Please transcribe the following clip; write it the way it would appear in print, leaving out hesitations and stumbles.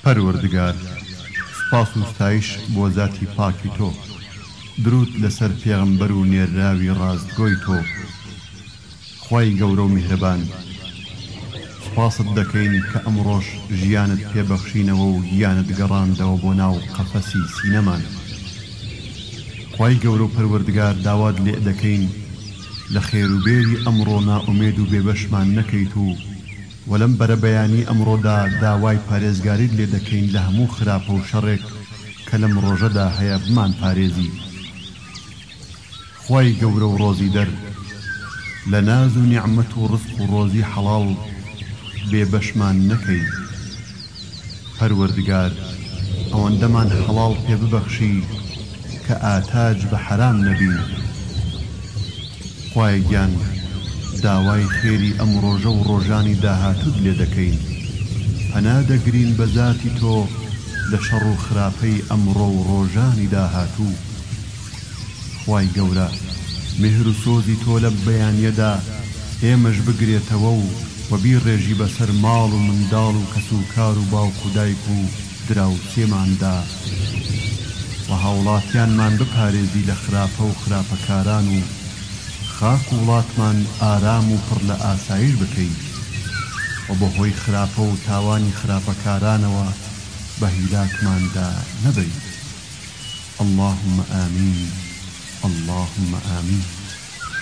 پەروەردگار، سپاس و ستایش بۆ ذاتی پاکی تۆ، درود لەسەر پێغەمبەر و نێراوی ڕاستگۆی تۆ. خوای گەورە و میهرەبان، سپاست دەکەین کە ئەمڕۆژ ژیانت پێبەخشینەوە و گیانت گەڕاندەوە بۆ ناو قەفەسی سینەمان. خوای گەورە و پەروەردگار، داوات لێ دەکەین لە خێروبێری ئەمڕۆ نائومێد و بێبەشمان نەکەیت و وەلەم بەرە بەیانی ئەمڕۆدا داوای پارێزگاریت لێ دەکەین لە هەموو خراپە و شەڕێک کە لەم ڕۆژەدا هەیە بمان پارێزی. خوای گەورە و ڕۆزی دەر، لە ناز و نیعمەت و ڕزق و ڕۆزی حەڵاڵ بێبەشمان نەکەی. پەروەردگار، ئەوەندەمان حەڵاڵ پێ ببەخشی کە ئاتاج بە حەرام نەبی. خوای گیان، داوای خێری ئەم ڕۆژە و ڕۆژانی داهاتوت لێ دەکەین. پەنا دەگرین بە ذاتی تۆ لە شەڕ و خراپەی ئەمڕۆ و ڕۆژانی داهاتوو. خوای گەورە، مهر و سۆزی تۆ لە بەیانیەدا ئێمەش بگرێتەوە و وەبیڕێژی بەسەر ماڵ و منداڵ و کەس و کار و باوک و دایک و دراوسێماندا و هاوڵاتیانمان بپارێزی لە خراپە و خراپەکاران و خاک و وڵاتمان ئارام و پڕ لە ئاسایش بکەیت و بەهۆی خراپە و تاوانی خراپەکارانەوە بە هیلاکماندا نەبەیت. اللهم آمین، اللهم آمین.